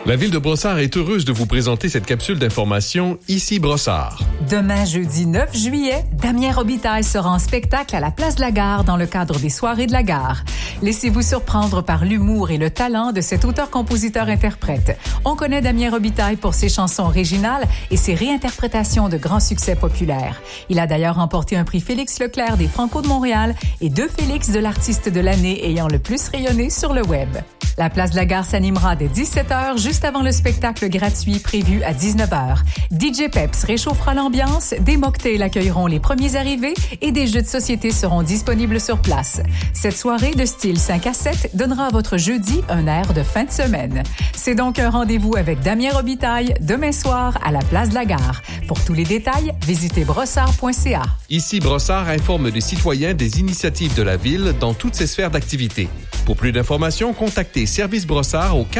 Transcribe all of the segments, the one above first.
La ville de Brossard est heureuse de vous présenter cette capsule d'information Ici Brossard. Demain, jeudi 9 juillet, Damien Robitaille sera en spectacle à la Place de la Gare dans le cadre des Soirées de la Gare. Laissez-vous surprendre par l'humour et le talent de cet auteur-compositeur-interprète. On connaît Damien Robitaille pour ses chansons originales et ses réinterprétations de grands succès populaires. Il a d'ailleurs remporté un prix Félix Leclerc des Franco de Montréal et 2 Félix de l'artiste de l'année ayant le plus rayonné sur le web. La Place de la Gare s'animera dès 17h, juste avant le spectacle gratuit prévu à 19h. DJ Peps réchauffera l'ambiance, des mocktails accueilleront les premiers arrivés et des jeux de société seront disponibles sur place. Cette soirée de style 5 à 7 donnera à votre jeudi un air de fin de semaine. C'est donc un rendez-vous avec Damien Robitaille demain soir à la Place de la Gare. Pour tous les détails, visitez brossard.ca. Ici Brossard informe les citoyens des initiatives de la ville dans toutes ses sphères d'activité. Pour plus d'informations, contactez Service Brossard au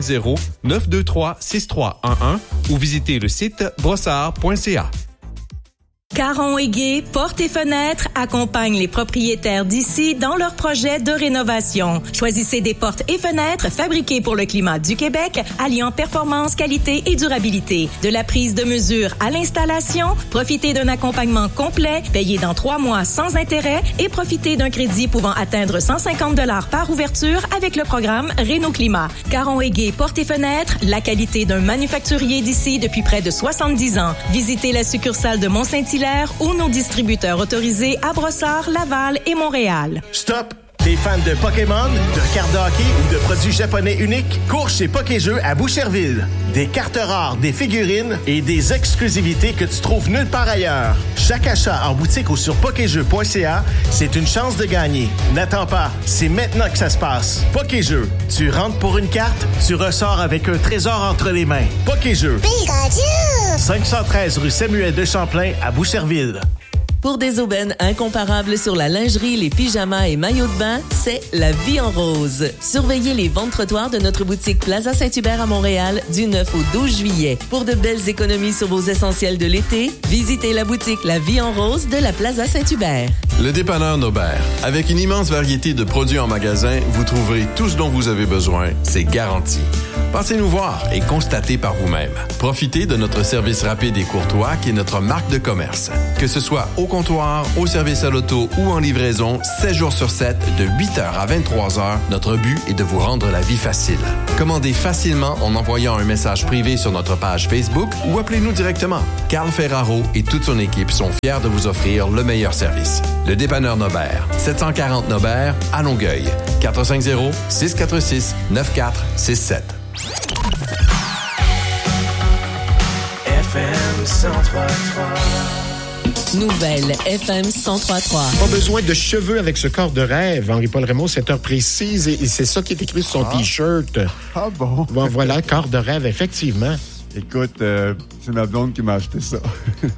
450-923-6311 ou visitez le site brossard.ca. Caron & Gay, Portes et Fenêtres accompagne les propriétaires d'ici dans leurs projets de rénovation. Choisissez des portes et fenêtres fabriquées pour le climat du Québec, alliant performance, qualité et durabilité. De la prise de mesure à l'installation, profitez d'un accompagnement complet, payé dans 3 mois sans intérêt et profitez d'un crédit pouvant atteindre 150 $ par ouverture avec le programme Réno-Climat. Caron & Gay, Portes et Fenêtres, la qualité d'un manufacturier d'ici depuis près de 70 ans. Visitez la succursale de Mont-Saint-Hilaire ou nos distributeurs autorisés à Brossard, Laval et Montréal. Stop! T'es fan de Pokémon, de cartes de hockey ou de produits japonais uniques? Cours chez Pokéjeux à Boucherville. Des cartes rares, des figurines et des exclusivités que tu trouves nulle part ailleurs. Chaque achat en boutique ou sur pokéjeux.ca, c'est une chance de gagner. N'attends pas, c'est maintenant que ça se passe. Pokéjeux, tu rentres pour une carte, tu ressors avec un trésor entre les mains. Pokéjeux. Pikachu! 513 rue Samuel de Champlain à Boucherville. Pour des aubaines incomparables sur la lingerie, les pyjamas et maillots de bain, c'est La Vie en Rose. Surveillez les ventes trottoirs de notre boutique Plaza Saint-Hubert à Montréal du 9 au 12 juillet. Pour de belles économies sur vos essentiels de l'été, visitez la boutique La Vie en Rose de la Plaza Saint-Hubert. Le dépanneur Nobert. Avec une immense variété de produits en magasin, vous trouverez tout ce dont vous avez besoin. C'est garanti. Passez nous voir et constatez par vous-même. Profitez de notre service rapide et courtois qui est notre marque de commerce. Que ce soit au comptoir, au service à l'auto ou en livraison, 7 jours sur 7, de 8h à 23h, notre but est de vous rendre la vie facile. Commandez facilement en envoyant un message privé sur notre page Facebook ou appelez-nous directement. Carl Ferraro et toute son équipe sont fiers de vous offrir le meilleur service. Le dépanneur Nobert, 740 Nobert, à Longueuil. 450-646-9467. FM 103.3. Nouvelle FM 103.3. Pas besoin de cheveux avec ce corps de rêve, Henri-Paul Raymond, 7 heures précises, et c'est ça qui est écrit sur son T-shirt. Ah bon? Bon, voilà, corps de rêve, effectivement. Écoute, c'est ma blonde qui m'a acheté ça.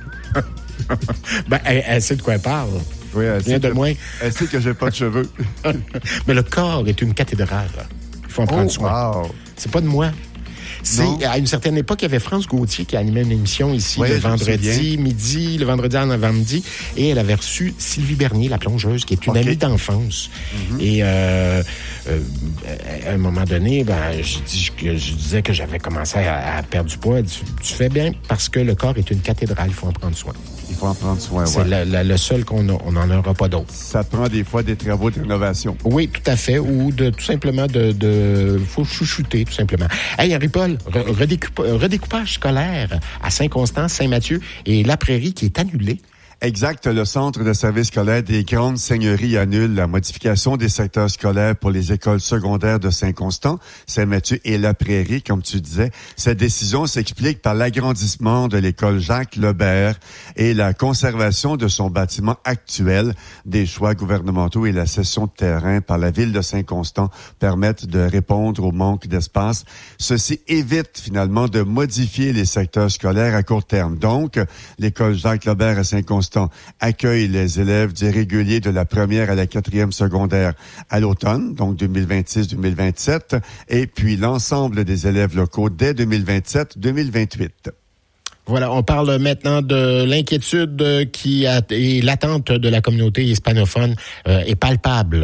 Ben, elle sait de quoi elle parle. Oui, elle sait, elle sait que j'ai pas de cheveux. Mais le corps est une cathédrale. Il faut en prendre soin. Wow. C'est pas de moi. C'est, à une certaine époque, il y avait France Gauthier qui animait une émission ici le vendredi midi, le vendredi en avant-midi, et elle avait reçu Sylvie Bernier, la plongeuse, qui est une amie d'enfance. Mm-hmm. Et à un moment donné, je disais que j'avais commencé à perdre du poids. Tu fais bien parce que le corps est une cathédrale, il faut en prendre soin. Il faut en prendre soin, c'est le seul qu'on a. On n'en aura pas d'autre. Ça prend des fois des travaux de rénovation. Oui, tout à fait. Ou tout simplement faut chouchouter, tout simplement. Hey, Henri-Paul, redécoupage scolaire à Saint-Constant, Saint-Mathieu et La Prairie qui est annulé. Exact. Le Centre de service scolaire des Grandes Seigneuries annule la modification des secteurs scolaires pour les écoles secondaires de Saint-Constant, Saint-Mathieu et La Prairie, comme tu disais. Cette décision s'explique par l'agrandissement de l'école Jacques-Lebert et la conservation de son bâtiment actuel. Des choix gouvernementaux et la cession de terrain par la ville de Saint-Constant permettent de répondre au manque d'espace. Ceci évite finalement de modifier les secteurs scolaires à court terme. Donc, l'école Jacques-Lebert à Saint-Constant accueille les élèves du régulier de la première à la 4e secondaire à l'automne, donc 2026-2027, et puis l'ensemble des élèves locaux dès 2027-2028. Voilà, on parle maintenant de l'inquiétude et l'attente de la communauté hispanophone est palpable.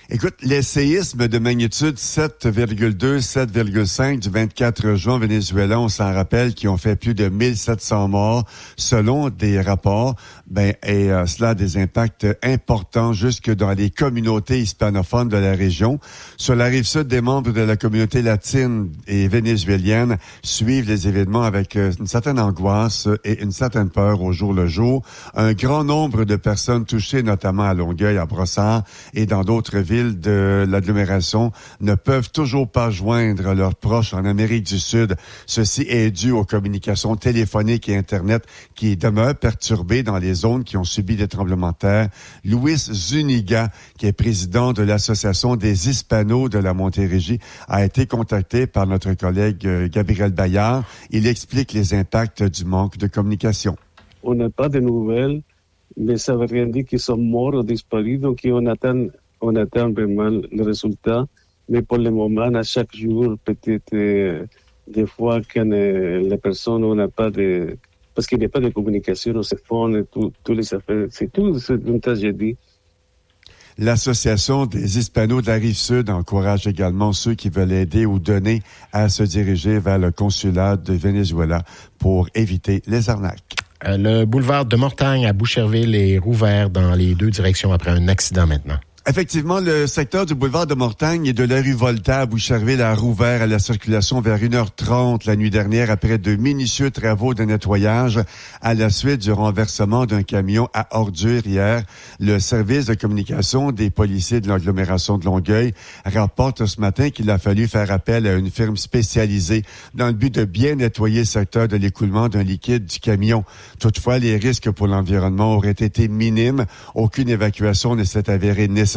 Écoute, les séismes de magnitude 7,2, 7,5 du 24 juin au Venezuela, on s'en rappelle, qui ont fait plus de 1700 morts selon des rapports. Cela a des impacts importants jusque dans les communautés hispanophones de la région. Sur la rive sud, des membres de la communauté latine et vénézuélienne suivent les événements avec une certaine angoisse et une certaine peur au jour le jour. Un grand nombre de personnes touchées, notamment à Longueuil, à Brossard et dans d'autres villes de l'agglomération, ne peuvent toujours pas joindre leurs proches en Amérique du Sud. Ceci est dû aux communications téléphoniques et Internet qui demeurent perturbées dans les zones qui ont subi des tremblements de terre. Luis Zuniga, qui est président de l'Association des Hispanos de la Montérégie, a été contacté par notre collègue Gabriel Bayard. Il explique les impacts du manque de communication. On n'a pas de nouvelles, mais ça veut rien dire qu'ils sont morts ou disparus, donc on attend vraiment le résultat. Mais pour le moment, à chaque jour, peut-être des fois, quand les personnes, on n'a pas de... Parce qu'il n'y a pas de communication au téléphone et tous les affaires. C'est une tragédie. L'Association des Hispanos de la Rive-Sud encourage également ceux qui veulent aider ou donner à se diriger vers le consulat de Venezuela pour éviter les arnaques. Le boulevard de Mortagne à Boucherville est rouvert dans les deux directions après un accident maintenant. Effectivement, le secteur du boulevard de Mortagne et de la rue Volta à Boucherville a rouvert à la circulation vers 1h30 la nuit dernière après de minutieux travaux de nettoyage à la suite du renversement d'un camion à ordures hier. Le service de communication des policiers de l'agglomération de Longueuil rapporte ce matin qu'il a fallu faire appel à une firme spécialisée dans le but de bien nettoyer le secteur de l'écoulement d'un liquide du camion. Toutefois, les risques pour l'environnement auraient été minimes. Aucune évacuation ne s'est avérée nécessaire.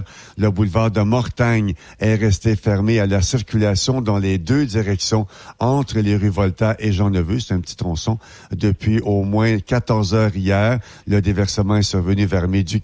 Le boulevard de Mortagne est resté fermé à la circulation dans les deux directions entre les rues Volta et Jean-Neveu. C'est un petit tronçon depuis au moins 14 heures hier. Le déversement est survenu vers midi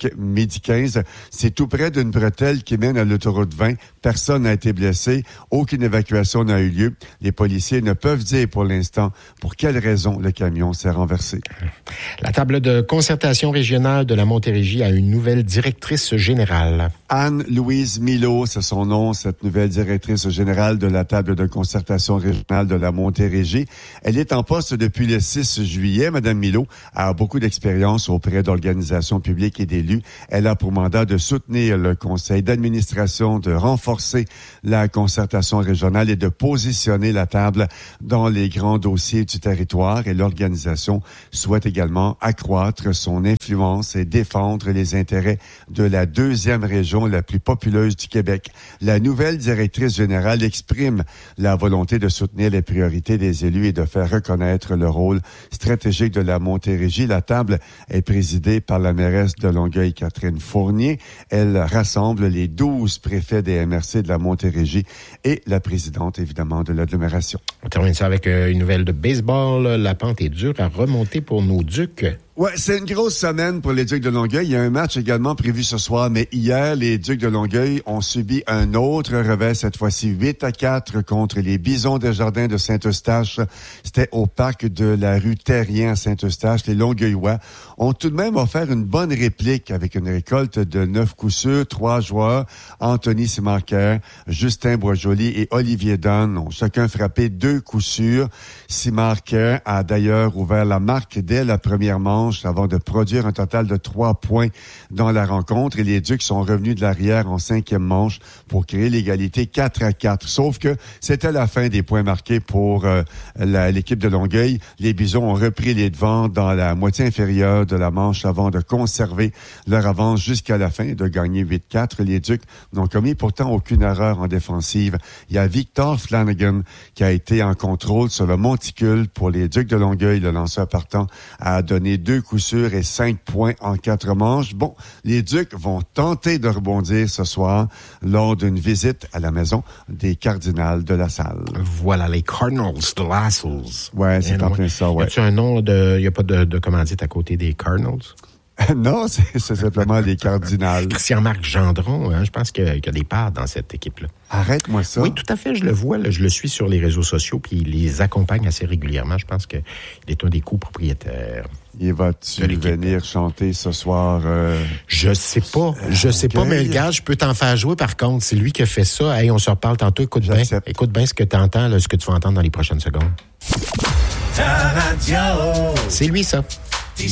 15. C'est tout près d'une bretelle qui mène à l'autoroute 20. Personne n'a été blessé. Aucune évacuation n'a eu lieu. Les policiers ne peuvent dire pour l'instant pour quelle raison le camion s'est renversé. La table de concertation régionale de la Montérégie a une nouvelle directrice générale. Anne-Louise Milot, c'est son nom, cette nouvelle directrice générale de la table de concertation régionale de la Montérégie. Elle est en poste depuis le 6 juillet. Madame Milot a beaucoup d'expérience auprès d'organisations publiques et d'élus. Elle a pour mandat de soutenir le conseil d'administration, de renforcer la concertation régionale et de positionner la table dans les grands dossiers du territoire. Et l'organisation souhaite également accroître son influence et défendre les intérêts de la deuxième région la plus populeuse du Québec. La nouvelle directrice générale exprime la volonté de soutenir les priorités des élus et de faire reconnaître le rôle stratégique de la Montérégie. La table est présidée par la mairesse de Longueuil, Catherine Fournier. Elle rassemble les 12 préfets des MRC de la Montérégie et la présidente, évidemment, de l'agglomération. On termine ça avec une nouvelle de baseball. La pente est dure à remonter pour nos Ducs. Ouais, c'est une grosse semaine pour les Ducs de Longueuil. Il y a un match également prévu ce soir, mais hier, les Ducs de Longueuil ont subi un autre revers, cette fois-ci 8-4 contre les Bisons des Jardins de Saint-Eustache. C'était au parc de la rue Terrien à Saint-Eustache. Les Longueuillois ont tout de même offert une bonne réplique avec une récolte de 9 coups sûrs. 3 joueurs, Anthony Simarker, Justin Boisjoli et Olivier Dunn, ont chacun frappé 2 coups sûrs. Simarker a d'ailleurs ouvert la marque dès la première manche avant de produire un total de 3 points dans la rencontre. Et les Ducs sont revenus de l'arrière en 5e manche pour créer l'égalité 4-4. Sauf que c'était la fin des points marqués pour l'équipe de Longueuil. Les Bisons ont repris les devants dans la moitié inférieure de la manche avant de conserver leur avance jusqu'à la fin et de gagner 8-4. Les Ducs n'ont commis pourtant aucune erreur en défensive. Il y a Victor Flanagan qui a été en contrôle sur le monticule pour les Ducs de Longueuil. Le lanceur partant a donné 2 coups sûrs et 5 points en 4 manches. Bon, les Ducs vont tenter de rebondir ce soir lors d'une visite à la maison des Cardinals de La Salle. Voilà, les Cardinals de La Salle. Ouais, c'est en plein ça, ouais. Y a-tu un nom il n'y a pas de commandite à côté des Cardinals? Non, c'est simplement les Cardinals. Christian-Marc Gendron, je pense qu'il y a des parts dans cette équipe-là. Arrête-moi ça. Oui, tout à fait, je le vois, là, je le suis sur les réseaux sociaux, puis il les accompagne assez régulièrement. Je pense qu'il est un des copropriétaires. Et vas-tu venir chanter ce soir? Je sais pas, mais gars, je peux t'en faire jouer par contre. C'est lui qui a fait ça. Hey, on se reparle tantôt. Écoute bien ce que tu entends, ce que tu vas entendre dans les prochaines secondes. Ta radio. C'est lui, ça.